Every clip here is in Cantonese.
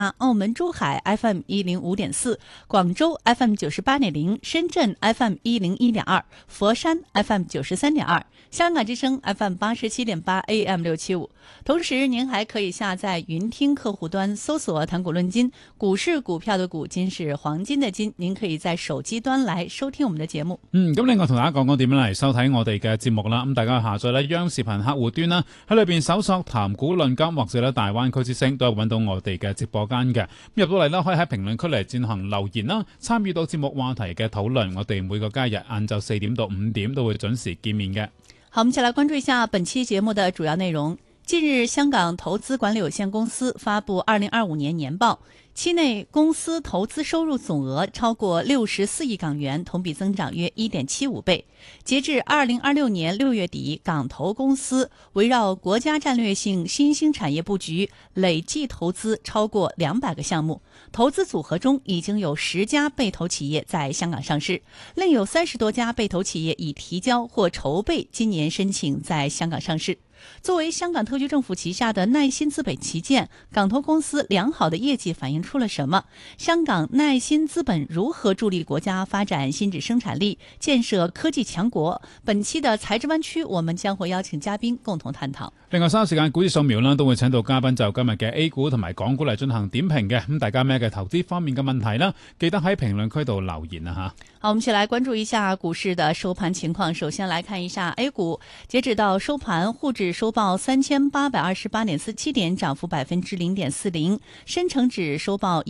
澳门珠海 FM105.4， 广州 FM98.0， 深圳 FM101.2， 佛山 FM93.2， 香港之声 FM87.8 AM675。同时您还可以下載雲聽客戶端搜索談股論金，股是股票的股，金是黃金的金，您可以在手機端來收聽我們的節目。 咁另外同大家講講點樣嚟收睇我哋嘅節目啦。咁大家下載央視頻客戶端啦，喺裏邊搜索談股論金或者大灣區之聲，都係揾到我哋嘅直播間嘅。入到嚟啦，可以喺評論區嚟進行留言啦，參與到節目話題嘅討論。我哋每個假日晏晝4點到5點都會準時見面嘅。 好，我們一起來關注一下本期節目的主要內容。近日，香港投資管理有限公司發布2025年年報，期內公司投資收入總額超過64億港元，同比增長約 1.75 倍。截至2026年6月底，港投公司圍繞國家戰略性新興產業佈局，累計投資超過200個項目，投資組合中已經有10家被投企業在香港上市，另有30多家被投企業已提交或籌備今年申請在香港上市。作為香港特區政府旗下的耐新資本旗艦，港投公司良好的業績反映出了什麼？香港耐新資本如何助力國家發展新質生產力，建設科技強國？本期的財智灣區，我們將會邀請嘉賓共同探討。 另外稍後時間股市掃描啦，都會請到嘉賓就今日嘅 A 股同埋港股嚟進行點評嘅。咁大家咩嘅投資方面嘅問題啦，記得喺評論區度留言啊吓。 好，我們一起來關注一下股市的收盤情況。首先來看一下 A 股，截止到收盤，滬指收報3828.47點，漲幅0.40%；深成指收報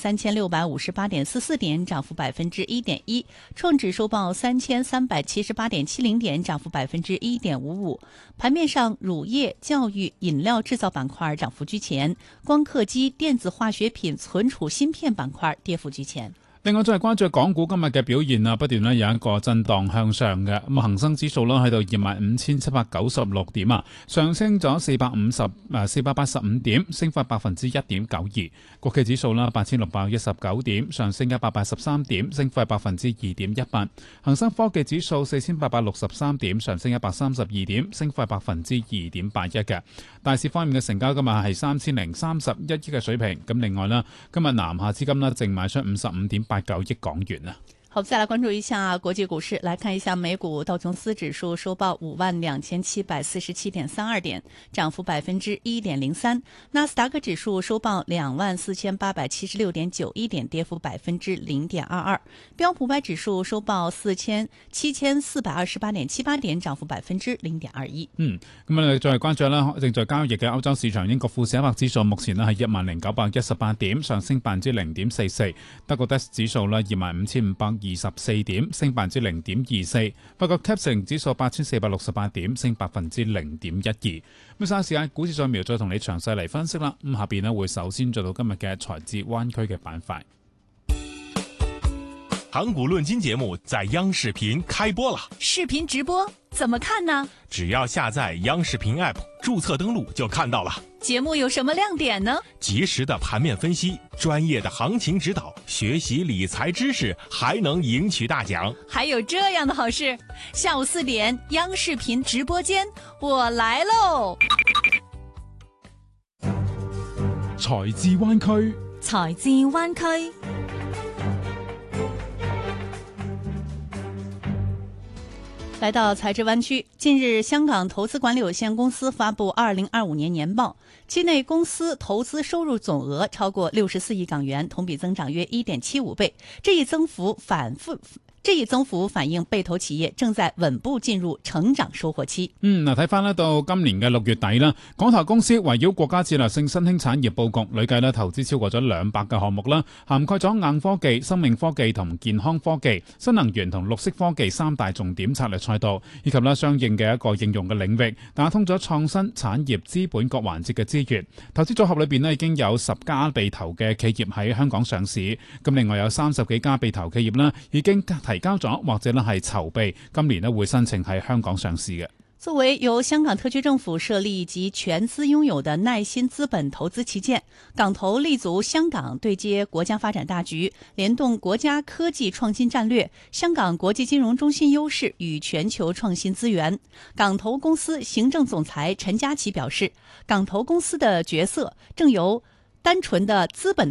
13658.44點，漲幅1.1%；創指收報3378.70點，漲幅1.55%。盤面上，乳業、教育、飲料製造板塊漲幅居前，光刻機、電子化學品、存儲芯片板塊跌幅居前。 另外再係關注港股今日嘅表現啊，不斷有一個震盪向上嘅。咁恒生指數喺度25,796點啊，上升咗485點，升幅1.92%。國企指數8,619點，上升183點，升幅2.18%。恒生科技指數4,863點，上升132點，升幅2.81%嘅。大市方面嘅成交今日係3031億嘅水平。咁另外啦，今日南下資金淨賣出55.89億港元啊。 好，再來關注一下國際股市，來看一下美股道瓊斯指數收報52,747.32點，漲幅1.03%；納斯達克指數收報24,876.91點，跌幅0.22%；標普500指數收報7,428.78點，漲幅0.21%。 咁啊，再嚟關注啦，正在交易嘅歐洲市場，英國富時100指數目前係10,918點，上升0.44%；德國 DAX 指數25,524點，升0.24%。法國 CAC 指數8,468點，升0.12%。咁稍後時間股市掃描再同你詳細嚟分析啦。咁下邊會首先做到今日嘅財智灣區嘅板塊。 談股論金節目在央視頻開播了， 視頻直播怎麼看呢？ 只要下載央視頻 App， 註冊登錄就看到了。 節目有什麼亮點呢？ 及時的盤面分析，專業的行情指導，學習理財知識，還能贏取大獎。 還有這樣的好事，下午4點央視頻直播間，我來嘍！ 財智灣區， 財智灣區。來到財智灣區，近日香港投資管理有限公司發布2025年年報，期內公司投資收入總額超過64億港元，同比增長約 1.75 倍，這一增幅反映被投企業正在穩步進入成長收穫期。 睇翻到今年嘅6月底啦，港投公司圍繞國家戰略性新興產業佈局，累計投資超過咗200個項目啦，涵蓋咗硬科技、生命科技同健康科技、新能源同綠色科技3大重點策略賽道，以及相應嘅一個應用嘅領域，打通咗創新產業資本各環節嘅資源。投資組合裏邊已經有10家被投嘅企業喺香港上市，咁另外有30幾家被投企業啦，已經提交咗或者係籌備，今年會申請喺香港上市嘅。 作為由香港特區政府設立及全資擁有的耐新資本投資旗艦，港投立足香港對接國家發展大局，聯動國家科技創新戰略，香港國際金融中心優勢與全球創新資源。港投公司行政總裁陳家琪表示，港投公司的角色正由单纯的资本